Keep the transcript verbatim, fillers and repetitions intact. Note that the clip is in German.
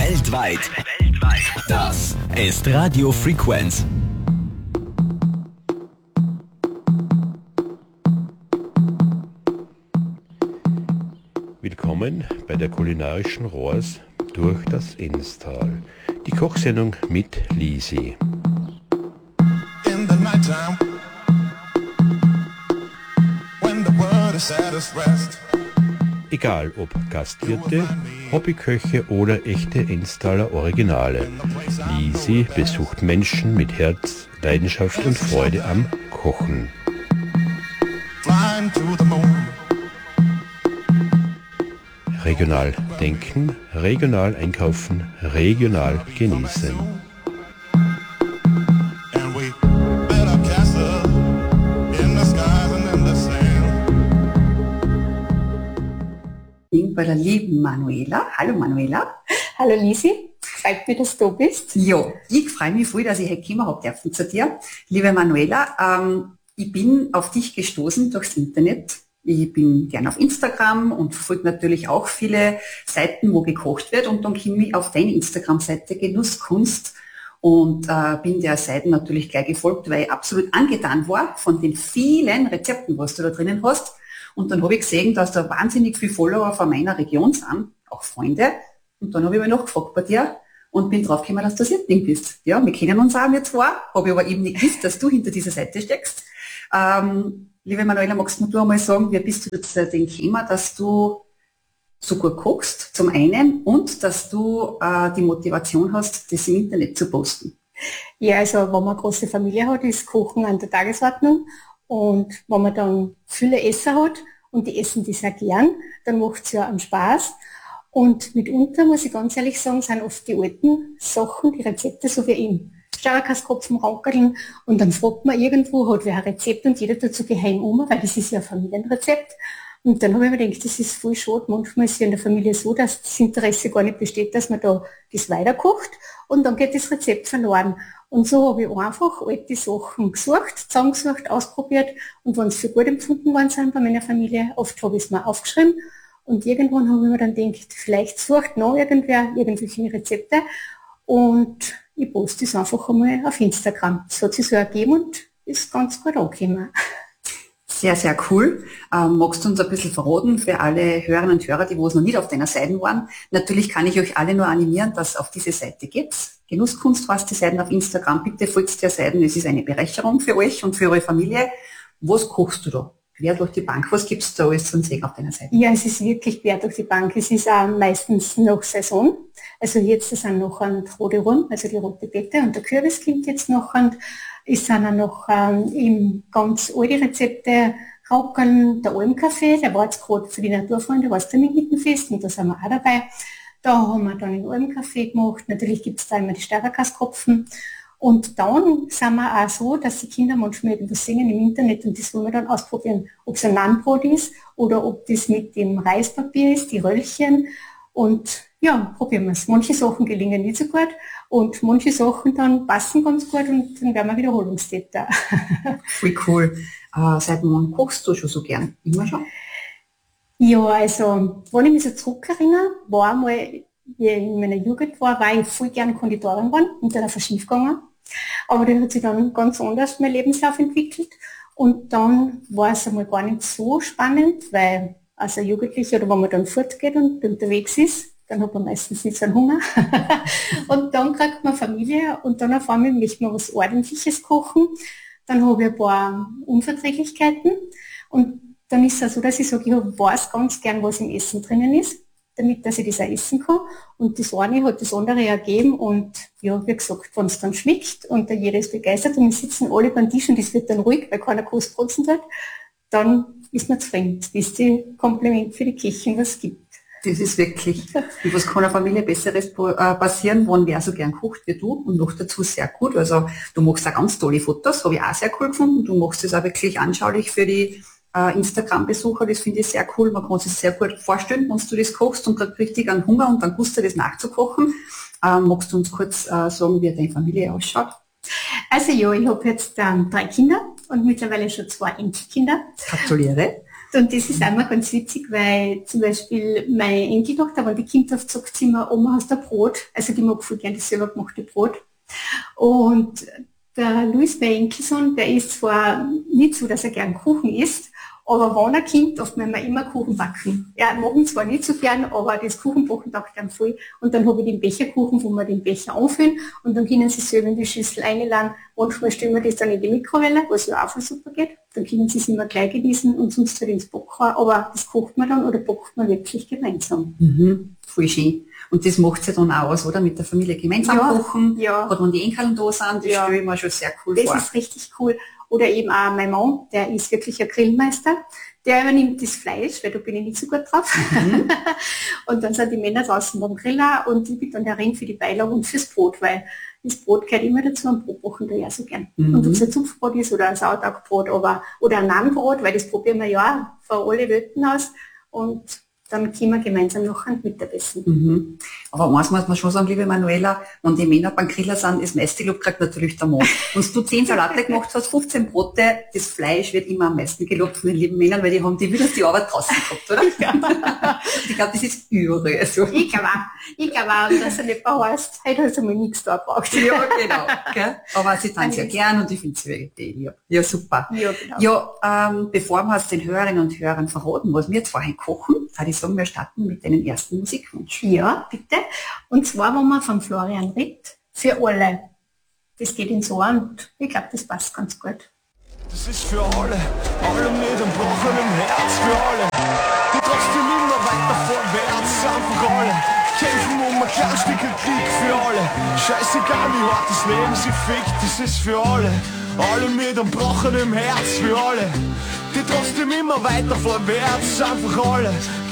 Weltweit. Das ist Radio Frequenz. Willkommen bei der kulinarischen Rohrs durch das Ennstal. Die Kochsendung mit Lisi. In the nighttime, when the world is at its rest. Egal ob Gastwirte, Hobbyköche oder echte Ennstaler Originale. Lisi besucht Menschen mit Herz, Leidenschaft und Freude am Kochen. Regional denken, regional einkaufen, regional genießen. Bei der lieben Manuela. Hallo Manuela. Hallo Lisi, freut mich, dass du bist. Ja, ich freue mich voll, dass ich heute kommen habe dürfen zu dir. Liebe Manuela, ähm, ich bin auf dich gestoßen durchs Internet. Ich bin gern auf Instagram und verfolge natürlich auch viele Seiten, wo gekocht wird. Und dann komme ich auf deine Instagram-Seite Genusskunst und äh, bin der Seite natürlich gleich gefolgt, weil ich absolut angetan war von den vielen Rezepten, was du da drinnen hast. Und dann habe ich gesehen, dass da wahnsinnig viele Follower von meiner Region sind, auch Freunde. Und dann habe ich mich nachgefragt bei dir und bin draufgekommen, dass du das Liebling bist. Ja, wir kennen uns auch, wir zwar, habe ich aber eben nicht gewusst, dass du hinter dieser Seite steckst. Ähm, liebe Manuela, magst du einmal sagen, wie bist du jetzt äh, den Thema, dass du so gut kochst, zum einen, und dass du äh, die Motivation hast, das im Internet zu posten? Ja, also wenn man eine große Familie hat, ist Kochen an der Tagesordnung. Und wenn man dann viele Esser hat und die essen das auch gern, dann macht es ja einen Spaß. Und mitunter, muss ich ganz ehrlich sagen, sind oft die alten Sachen, die Rezepte, so wie eben Starkerskopfen, Rankerln. Und dann fragt man irgendwo, hat wer ein Rezept und jeder dazu geheim um, weil das ist ja ein Familienrezept. Und dann habe ich mir gedacht, das ist voll schade. Manchmal ist es ja in der Familie so, dass das Interesse gar nicht besteht, dass man da das weiterkocht und dann geht das Rezept verloren. Und so habe ich einfach alte Sachen gesucht, zusammengesucht, ausprobiert und wenn es für gut empfunden worden sind bei meiner Familie, oft habe ich es mir aufgeschrieben und irgendwann habe ich mir dann gedacht, vielleicht sucht noch irgendwer irgendwelche Rezepte und ich poste es einfach einmal auf Instagram. Das hat sich so ergeben und ist ganz gut angekommen. Sehr, sehr cool. Ähm, magst du uns ein bisschen verraten für alle Hörerinnen und Hörer, die wo es noch nicht auf deiner Seite waren? Natürlich kann ich euch alle nur animieren, dass auf diese Seite geht. Genusskunst heißt die Seiten auf Instagram. Bitte folgt der Seiten. Es ist eine Bereicherung für euch und für eure Familie. Was kochst du da? Quer durch die Bank. Was gibt's da alles zu sehen auf deiner Seite? Ja, es ist wirklich quer durch die Bank. Es ist auch meistens noch Saison. Also jetzt sind noch ein rote Rum, also die rote Beete und der Kürbis kommt jetzt noch und es sind auch noch ähm, eben ganz alte Rezepte, Raukeln, der Almkaffee, der war jetzt gerade für die Naturfreunde, war es der Mittenfest und da sind wir auch dabei. Da haben wir dann den Almkaffee gemacht, natürlich gibt es da immer die Starkerskopfen und dann sind wir auch so, dass die Kinder manchmal etwas singen im Internet und das wollen wir dann ausprobieren, ob es ein Nahenbrot ist oder ob das mit dem Reispapier ist, die Röllchen und ja, probieren wir es. Manche Sachen gelingen nicht so gut und manche Sachen dann passen ganz gut und dann werden wir Wiederholungstäter. Voll cool. Äh, seit wann kochst du schon so gern? Immer schon? Ja, also, wenn ich mich so zurückerinnere, war einmal, wie ich in meiner Jugend war, war ich voll gern Konditorin geworden und dann einfach schief gegangen. Aber das hat sich dann ganz anders mein Lebenslauf entwickelt und dann war es einmal gar nicht so spannend, weil als ein Jugendlicher oder wenn man dann fortgeht und unterwegs ist, dann hat man meistens nicht so einen Hunger. Und dann kriegt man Familie und dann auf einmal möchte man was Ordentliches kochen. Dann habe ich ein paar Unverträglichkeiten und dann ist es so, dass ich sage, ich weiß ganz gern, was im Essen drinnen ist, damit dass ich das auch essen kann. Und das eine hat das andere ergeben und ja, wie gesagt, wenn es dann schmeckt und jeder ist begeistert und wir sitzen alle beim Tisch und es wird dann ruhig, weil keiner Kostprotzen hat, dann ist man zufrieden. Das ist das Kompliment für die Köchin, was es gibt. Das ist wirklich, und was kann einer Familie Besseres passieren, wenn wer so gern kocht wie du und noch dazu sehr gut. Also du machst auch ganz tolle Fotos, habe ich auch sehr cool gefunden. Du machst es auch wirklich anschaulich für die äh, Instagram-Besucher, das finde ich sehr cool. Man kann sich sehr gut vorstellen, wenn du das kochst und kriegst richtig einen Hunger und dann musst du das nachzukochen. Ähm, magst du uns kurz äh, sagen, wie deine Familie ausschaut? Also ja, ich habe jetzt ähm, drei Kinder und mittlerweile schon zwei Enkelkinder. Gratuliere. Und das ist einmal ganz witzig, weil zum Beispiel meine Enkeltochter, wenn die kommt oft, sagt sie immer, Oma, hast du ein Brot? Also die mag voll gerne das selber gemachte Brot. Und der Luis, mein Enkelsohn, der ist zwar nicht so, dass er gern Kuchen isst, aber wenn er kommt, oft müssen wir immer Kuchen backen. Er mag ihn zwar nicht so gern, aber das Kuchenbacken taugt ihm voll. Und dann habe ich den Becherkuchen, wo wir den Becher anfüllen und dann können sie selber in die Schüssel einladen. Manchmal stellen wir das dann in die Mikrowelle, was ja auch voll super geht. Dann können sie es immer gleich genießen und sonst halt ins Backrohr. Aber das kocht man dann oder backt man wirklich gemeinsam. Mhm, voll schön. Und das macht sie dann auch aus, oder? Mit der Familie gemeinsam ja, kochen. Ja. Oder wenn die Enkel da sind, das ja. stelle ich mir schon sehr cool das vor. Das ist richtig cool. Oder eben auch mein Mann, der ist wirklich ein Grillmeister. Der übernimmt das Fleisch, weil da bin ich nicht so gut drauf. Mhm. Und dann sind die Männer draußen beim Griller und ich bin dann der Ring für die Beilage und fürs Brot, weil das Brot gehört immer dazu, am Brot machen da ja so gern. Mhm. Und ob es ein Zupfbrot ist oder ein Sauerteigbrot aber, oder ein Nahenbrot, weil das probieren wir ja von alle Welten aus. Und dann können wir gemeinsam noch ein Mittagessen. Mhm. Aber eins muss man schon sagen, liebe Manuela, wenn die Männer beim Griller sind, das meiste Lob kriegt natürlich der Mann. Wenn du zehn Salate gemacht hast, fünfzehn Brote, das Fleisch wird immer am meisten gelobt von den lieben Männern, weil die haben die wieder die Arbeit draußen gehabt, oder? Ja. Ich glaube, das ist überall so. Ich glaube auch. Ich glaube auch, dass er nicht heißt, heute hast du mal nichts da gebraucht. Ja, genau. Okay. Aber sie tun sehr gern und ich finde sie wirklich lieb. Ja, super. Ja, genau. Ja, ähm, bevor wir es den Hörerinnen und Hörern verraten, was wir jetzt vorhin kochen, würde ich sagen, wir starten mit deinem ersten Musikwunsch. Ja, bitte. Und zwar wollen wir von Florian Ritt für alle. Das geht ins Ohr und ich glaube, das passt ganz gut. Das ist für alle, alle mit einem gebrochenen Herz, für alle, die trotzdem immer weiter vorwärts, einfach alle, kämpfen um ein kleines Stück Krieg, für alle, scheißegal wie hart das Leben sie fickt, das ist für alle, alle mit einem gebrochenen Herz, für alle, die trotzdem immer weiter vorwärts, einfach alle,